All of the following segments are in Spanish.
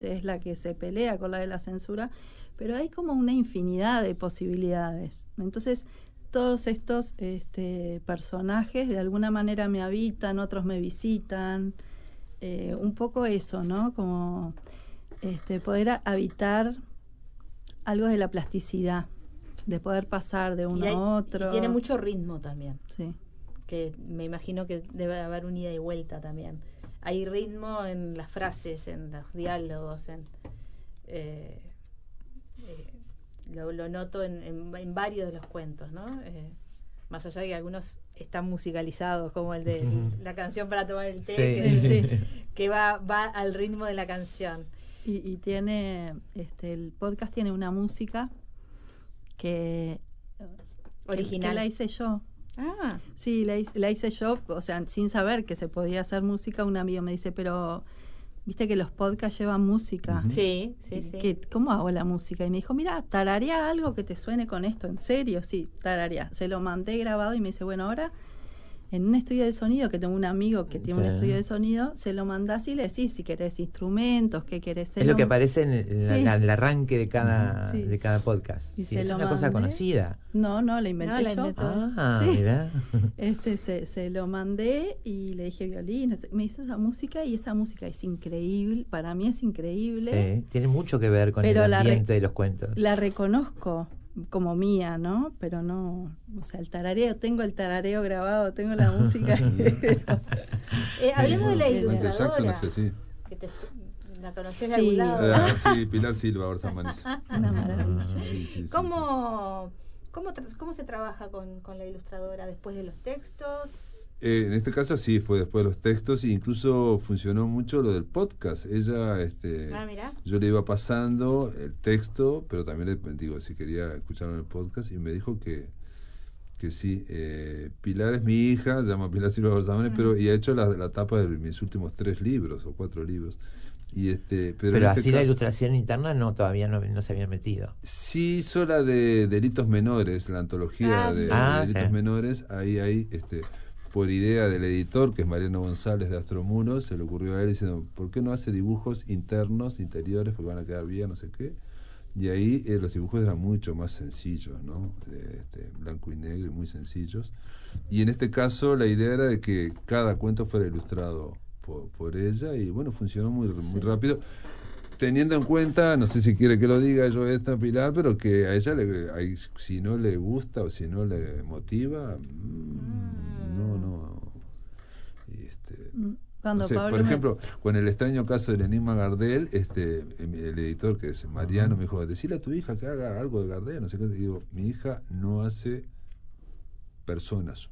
es la que se pelea con la de la censura, pero hay como una infinidad de posibilidades. Entonces, todos estos personajes de alguna manera me habitan, otros me visitan, un poco eso, ¿no? Como poder habitar algo de la plasticidad, de poder pasar de uno a otro. Y tiene mucho ritmo también. Sí. Que me imagino que debe haber un ida y vuelta también. Hay ritmo en las frases, en los diálogos, lo noto en varios de los cuentos, ¿no? Más allá de que algunos están musicalizados, como el de la canción para tomar el té, que va al ritmo de la canción. Y tiene, el podcast tiene una música que la hice yo. Ah. Sí, la hice yo, o sea, sin saber que se podía hacer música. Un amigo me dice, pero viste que los podcasts llevan música. Sí. ¿Cómo hago la música? Y me dijo, mira, tararea algo que te suene con esto, ¿en serio? Sí, tararea. Se lo mandé grabado y me dice, bueno, ahora en un estudio de sonido, que tengo un amigo que tiene un estudio de sonido, se lo mandás y le decís si querés instrumentos, qué querés. Es lo que aparece en el arranque de cada podcast. Y es una cosa conocida. No, la inventé yo. Mirá. Se lo mandé y le dije violín. Me hizo esa música y esa música es increíble. Para mí es increíble. Sí, tiene mucho que ver con el ambiente de los cuentos. La reconozco como mía, ¿no? Pero no, o sea, tengo el tarareo grabado, tengo la música. Hablemos de la ilustradora. Jackson es así. Que la conocés de algún lado. Sí, Pilar Silva Orsamanis. Una maravilla. ¿Cómo se trabaja con la ilustradora después de los textos? En este caso sí, fue después de los textos, e incluso funcionó mucho lo del podcast. Ella, yo le iba pasando el texto, pero también le digo si quería escucharlo en el podcast, y me dijo que sí. Pilar es mi hija, se llama Pilar Silva Orsamanis, y ha hecho la tapa de mis últimos 3 libros o 4 libros. Pero así la ilustración interna todavía no se había metido. Sí hizo la de Delitos Menores, la antología de Delitos Menores. Ahí por idea del editor, que es Mariano González de Astromuros, se le ocurrió a él diciendo, ¿por qué no hace dibujos internos, interiores, porque van a quedar bien, no sé qué? Y ahí los dibujos eran mucho más sencillos, ¿no? Blanco y negro y muy sencillos. Y en este caso la idea era de que cada cuento fuera ilustrado por ella, y bueno, funcionó muy rápido, teniendo en cuenta, no sé si quiere que lo diga yo Pilar, pero que a ella si no le gusta o si no le motiva, no. Cuando por ejemplo, con el extraño caso del enigma Gardel, el editor, que es Mariano, me dijo, decile a tu hija que haga algo de Gardel, no sé qué. Y digo, mi hija no hace personas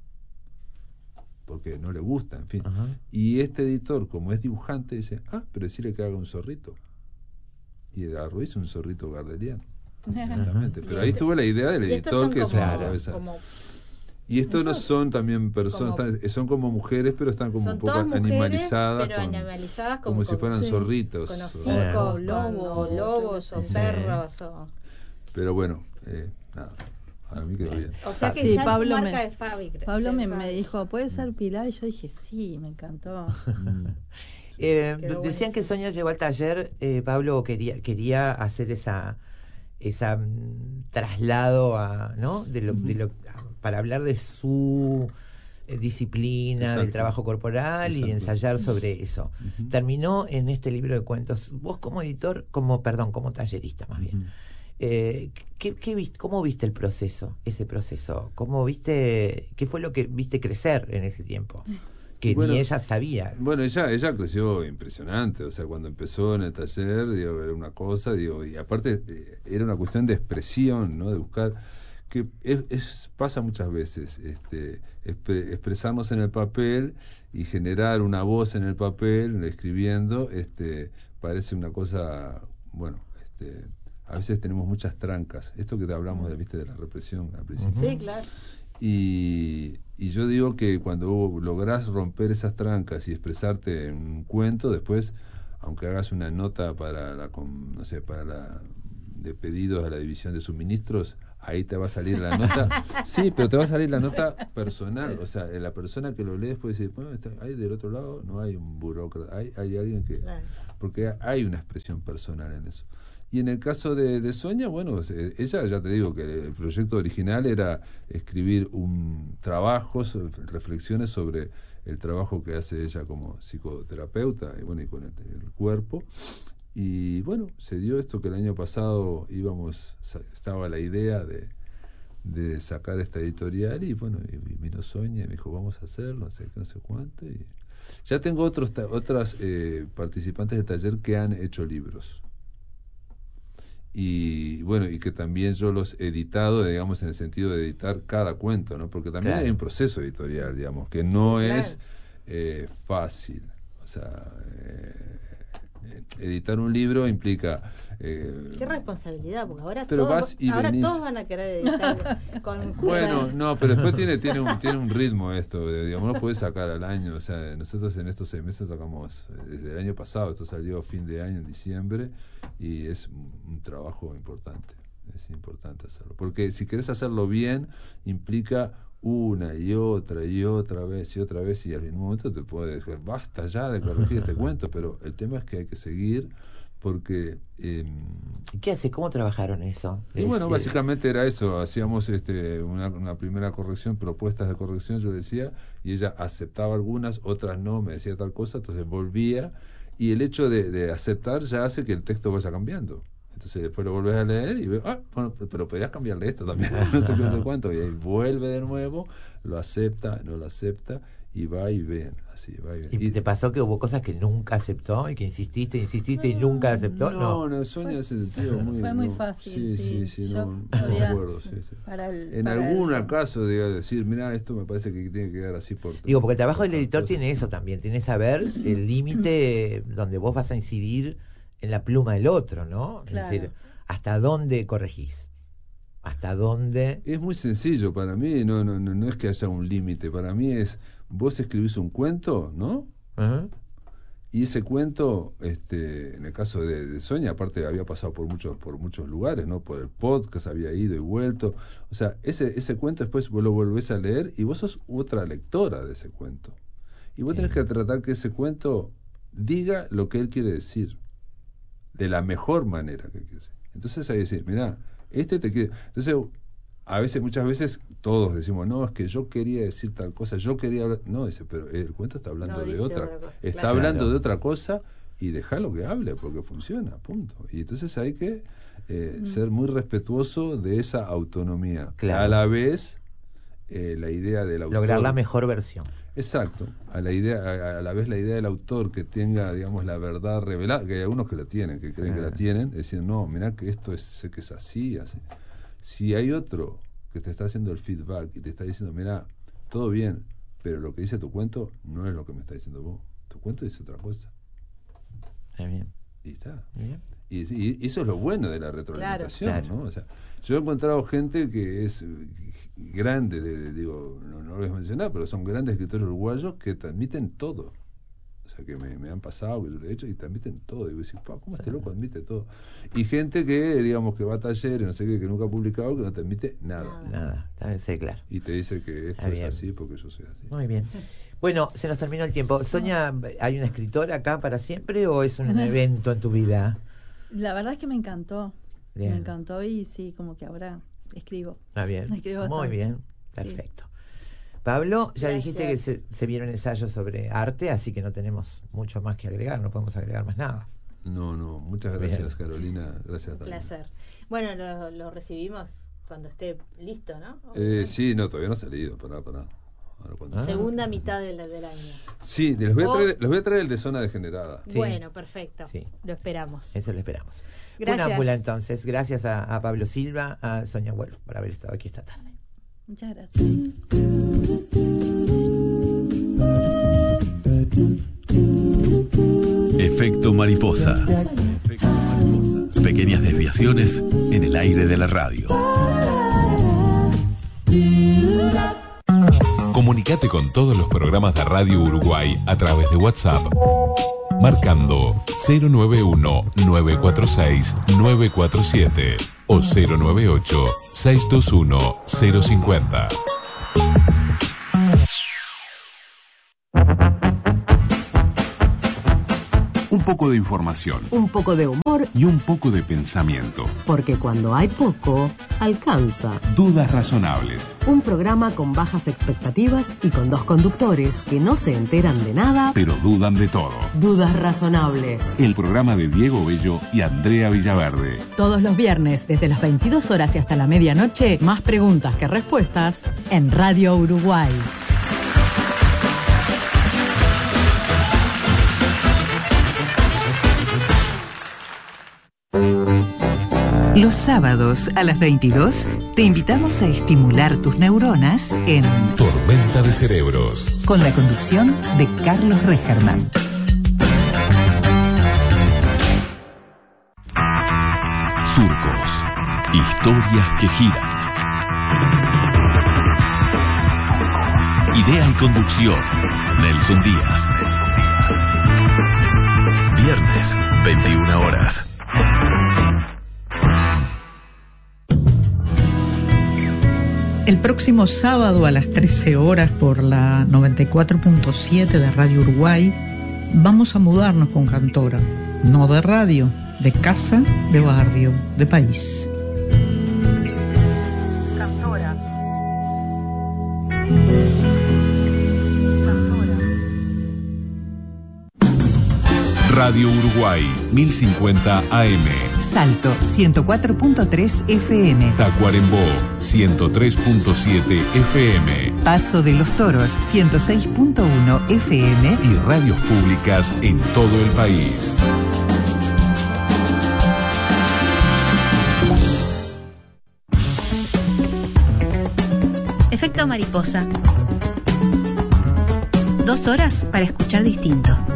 porque no le gusta, en fin. Y este editor, como es dibujante, dice, pero decirle que haga un zorrito. Y agarró, hizo un zorrito gardeliano. Exactamente. Pero ahí estuvo la idea del editor, que es una cabeza. Y estos no son también personas, son como mujeres, pero están como un poco animalizadas. Pero animalizadas como si fueran zorritos. Con hocicos, lobos o perros. Pero bueno, nada. A mí quedó bien. O sea que ya Pablo es marca de Fabi. Pablo me dijo, ¿puede ser Pilar? Y yo dije, sí, me encantó. Decían que Sonia llegó al taller, Pablo quería hacer esa traslado para hablar de su disciplina. Exacto. Del trabajo corporal. Exacto. Y ensayar sobre eso. Terminó en este libro de cuentos. Vos como editor, como tallerista más bien. ¿Cómo viste ese proceso? ¿Qué fue lo que viste crecer en ese tiempo? Que ni ella sabía. Bueno, ella creció impresionante. O sea, cuando empezó en el taller, era una cosa, y aparte era una cuestión de expresión, ¿no? De buscar, que pasa muchas veces, expresarnos en el papel y generar una voz en el papel, escribiendo, parece una cosa, a veces tenemos muchas trancas. Esto que te hablamos de la represión al principio. Sí, claro. Y yo digo que cuando lográs romper esas trancas y expresarte en un cuento, después, aunque hagas una nota para de pedidos a la división de suministros, ahí te va a salir la nota. Sí, pero te va a salir la nota personal. O sea, la persona que lo lees puede decir, bueno, ahí del otro lado no hay un burócrata, hay alguien que... Porque hay una expresión personal en eso. Y en el caso de Sonia, bueno, ella, ya te digo que el proyecto original era escribir un trabajo, reflexiones sobre el trabajo que hace ella como psicoterapeuta y bueno, y con el cuerpo. Y bueno, se dio esto que el año pasado estaba la idea de sacar esta editorial y bueno, y vino Sonia y me dijo, vamos a hacerlo, no sé qué, no sé cuánto. Y ya tengo otras participantes del taller que han hecho libros. Y bueno, y que también yo los he editado, digamos, en el sentido de editar cada cuento, ¿no? Porque también hay un proceso editorial, digamos, que no es fácil. O sea, editar un libro implica... qué responsabilidad, porque ahora todos van a querer editar con... Bueno, no, pero después tiene un ritmo esto, digamos, no puedes sacar al año. O sea, nosotros en estos 6 meses sacamos, desde el año pasado, esto salió fin de año, en diciembre, y es un trabajo importante, es importante hacerlo. Porque si querés hacerlo bien, implica una y otra vez, y al mismo momento te puede decir, basta ya de corregir este cuento, pero el tema es que hay que seguir, porque... ¿Qué hace? ¿Cómo trabajaron eso? Y bueno, básicamente era eso, hacíamos una primera corrección, propuestas de corrección, yo decía, y ella aceptaba algunas, otras no, me decía tal cosa, entonces volvía, y el hecho de aceptar ya hace que el texto vaya cambiando. Entonces después lo volvés a leer y ves, bueno, pero podías cambiarle esto también, no sé cuánto, y ahí vuelve de nuevo, lo acepta, no lo acepta, y va y ven, así, va y ven. ¿Y te pasó que hubo cosas que nunca aceptó y que insististe y nunca aceptó? No, Sonia en ese sentido fue muy fácil. Sí, no me acuerdo. Sí. En algún caso de decir, mirá, esto me parece que tiene que quedar así por... Digo, porque el trabajo del editor tiene eso también, tiene saber el límite donde vos vas a incidir en la pluma del otro, ¿no? Claro. Es decir, ¿hasta dónde corregís? ¿Hasta dónde? Es muy sencillo para mí, no es que haya un límite, para mí es, vos escribís un cuento, ¿no? Uh-huh. Y ese cuento, en el caso de Sonia, aparte había pasado por muchos lugares, ¿no? Por el podcast, había ido y vuelto. O sea, ese cuento después vos lo volvés a leer y vos sos otra lectora de ese cuento. Y vos tenés que tratar que ese cuento diga lo que él quiere decir, de la mejor manera que quiere decir. Entonces ahí decís, mirá, te quiere... Entonces, muchas veces todos decimos, no, es que yo quería decir tal cosa, yo quería hablar... No, dice, pero el cuento está hablando de otra cosa. Está hablando de otra cosa y dejalo que hable, porque funciona, punto. Y entonces hay que ser muy respetuoso de esa autonomía. Claro. A la vez, la idea del autor... Lograr la mejor versión. Exacto, a la vez la idea del autor que tenga, digamos, la verdad revelada, que hay algunos que la tienen, que creen que la tienen, decir, no, mirá que esto sé que es así. Si hay otro que te está haciendo el feedback y te está diciendo, mirá, todo bien, pero lo que dice tu cuento no es lo que me está diciendo vos, tu cuento dice otra cosa. Bien. Y está. Bien. Y eso es lo bueno de la retroalimentación, claro. ¿no? O sea, yo he encontrado gente que es grande, digo, no lo voy a mencionar, pero son grandes escritores uruguayos que transmiten todo. O sea, que me han pasado, que yo lo he hecho, y transmiten todo. Y digo, ¿cómo este loco admite todo? Y gente que, digamos, que va a talleres, no sé qué, que nunca ha publicado, que no transmite nada. Sí, claro. Y te dice que esto es así porque yo soy así. Muy bien. Bueno, se nos terminó el tiempo. Sonia, ¿hay una escritora acá para siempre o es un evento en tu vida? La verdad es que me encantó. Bien. Me encantó y sí, como que ahora escribo. Bien. Escribo muy bien. Perfecto. Sí. Pablo, ya dijiste que se vieron ensayos sobre arte, así que no tenemos mucho más que agregar, no podemos agregar más nada. No, muchas gracias, Carolina. Gracias también. Placer. Bueno, lo recibimos cuando esté listo, ¿no? Sí, todavía no ha salido, para. Segunda mitad del año. Sí, les voy a traer el de Zona Degenerada. Sí. Bueno, perfecto. Sí. Lo esperamos. Eso lo esperamos. Gracias. Una mula entonces. Gracias a Pablo Silva, a Sonia Wolf por haber estado aquí esta tarde. Muchas gracias. Efecto mariposa. Pequeñas desviaciones en el aire de la radio. Comunicate con todos los programas de Radio Uruguay a través de WhatsApp, marcando 091-946-947. o 098-621-050. Un poco de información, un poco de humor y un poco de pensamiento. Porque cuando hay poco, alcanza. Dudas razonables. Un programa con bajas expectativas y con dos conductores que no se enteran de nada, pero dudan de todo. Dudas razonables. El programa de Diego Bello y Andrea Villaverde. Todos los viernes, desde las 22 horas y hasta la medianoche, más preguntas que respuestas en Radio Uruguay. Los sábados a las 22 te invitamos a estimular tus neuronas en Tormenta de Cerebros, con la conducción de Carlos Regerman. Surcos, historias que giran. Idea y conducción, Nelson Díaz. Viernes, 21 horas. El próximo sábado a las 13 horas por la 94.7 de Radio Uruguay vamos a mudarnos con Cantora, no de radio, de casa, de barrio, de país. Cantora. Radio Uruguay, 1050 AM. Salto, 104.3 FM. Tacuarembó, 103.7 FM. Paso de los Toros, 106.1 FM. Y radios públicas en todo el país. Efecto mariposa. 2 horas para escuchar distinto.